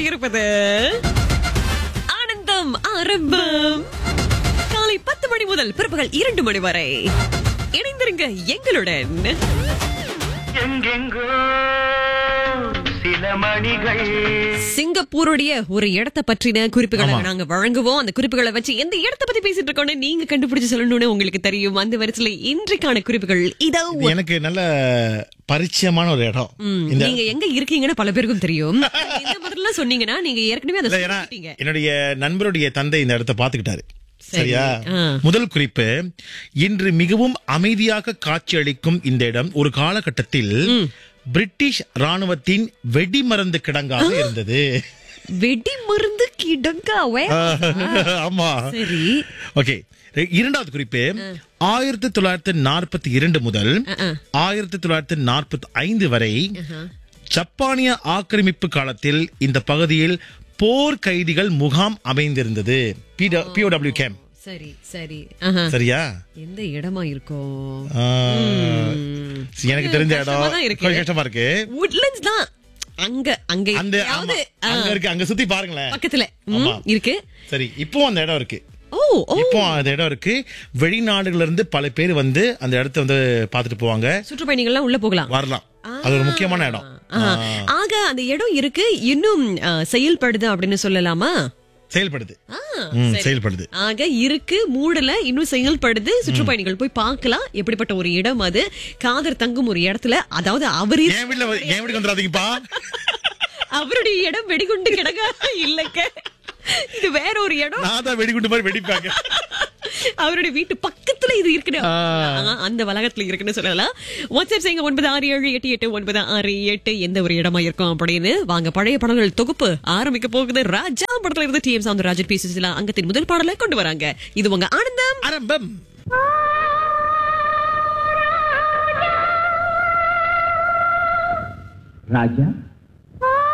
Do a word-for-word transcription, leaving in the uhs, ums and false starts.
இருப்பது ஆனந்தம் ஆரம்பம். காலை பத்து மணி முதல் பிற்பகல் இரண்டு மணி வரை இணைந்திருங்க எங்களுடன். எங்கெங்கோ சில மணிகள். சிங்கப்பூருடைய ஒரு இடத்தை பற்றின குறிப்புகளை ஆமா. நாங்க வழங்குவோம். அந்த குறிப்புகளை வச்சு எந்த இடத்தை பத்தி பேசிட்டு இருக்கோம்னு நீங்க கண்டுபிடிச்சு சொல்லணும்னு உங்களுக்கு தெரியும். அந்த வரிசையில இன்றைக்கான குறிப்புகள் இதோ. எனக்கு நல்ல பரிச்சயமான ஒரு இடம். ம், இந்த நீங்க எங்க இருக்கீங்கன்னு பல பேருக்கும் தெரியும். இந்த மாதிரிலாம் சொன்னீங்கன்னா நீங்க ஏற்கனவே அதை இல்ல, ஏன்னா, சொல்லிட்டீங்க. என்னுடைய நண்பருடைய தந்தை இந்த இடத்தை பாத்துக்கிட்டாரு. சரி. சரியா? ஆ. முதல் குறிப்பு, இன்று மிகவும் அமைதியாக காட்சியளிக்கும் இந்த இடம் ஒரு காலகட்டத்தில் பிரிட்டிஷ் ராணுவத்தின் வெடிமருந்து கிடங்காக இருந்தது. வெடி மருந்து கிடங்காவே. ஆமா. சரி. ஓகே. இரண்டாவது குறிப்பு, ஆயிரத்தி தொள்ளாயிரத்தி நாற்பத்தி இரண்டு முதல் ஆயிரத்தி தொள்ளாயிரத்தி நாற்பத்தி ஐந்து வரை ஜப்பானிய ஆக்கிரமிப்பு காலத்தில் இந்த பகுதியில் போர் கைதிகள் முகாம் அமைந்திருந்தது. பிஓடபிள்யூ கேம்ப். சரி சரி. ஆஹா. சரியா? எந்த இடமா இருக்கும்? ஆ, எனக்கு தெரிஞ்ச கஷ்டமா தான் இடம் இருக்கு. கொஞ்சம் கஷ்டமா இருக்கு. Woodlands தான். அங்க அங்க அந்த எங்கேயாவது, ஆமா, அங்க இருக்கு. அங்க சுத்தி பாருங்களேன். பக்கத்துல ம், ஆமா. இருக்கு. சரி, இப்போ அந்த இடம் இருக்கு. ஓ ஓ. இப்போ அந்த இடம் இருக்கு. வெளிநாடுகள்ல இருந்து பல பேர் வந்து அந்த இடத்த வந்து பாத்துட்டு போவாங்க, சுற்றுப்பயணிகள்லாம் உள்ள போகலாம். வரலாம். அது ஒரு முக்கியமான இடம். ஆஹா. ஆக அந்த இடம் இருக்கு, இன்னும் ஆ, செயல்படுது அப்படின்னு சொல்லலாமா? செயல்படுது. ஆ, ம், சரி. செயல்படுது. ஆக இருக்கு, மூடல, இன்னும் செயல்படுது. சுற்றுப்பயணிகள் போய் பார்க்கலாம் எப்படிப்பட்ட ஒரு இடம் அது. காதர் தங்கும் ஒரு இடத்துல, அதாவது அவரு என் வீட்டுல வ- என் வீட்டுக்கு வந்துடாதீங்கப்பா. அவருடைய இடம் வெடிகுண்டு கிடங்க இல்லக்க, இது வேற ஒரு இடம். நான் தான் வெடிகுண்டு மாதிரி வெடிப்பாங்க. அவருடைய வீட்டு பக்கத்துல இது இருக்கு. ஆ. அந்த வளாகத்துல இருக்குன்னு சொல்லலாம். வாட்ஸ்அப் செய்யுங்க ஒன்பது ஆறு ஏழு எட்டு எட்டு ஒன்பது ஆறு எட்டு எந்த ஒரு இடமா இருக்கும் அப்படின்னு. வாங்க, பழைய படங்கள் தொகுப்பு ஆரம்பிக்க போகுது. ராஜா படத்துல இருந்து D M Soundararajan B Susheela அங்கத்தின் முதல் பாடலை கொண்டு வராங்க. இது உங்க ஆனந்தம் ஆரம்பம். ராஜா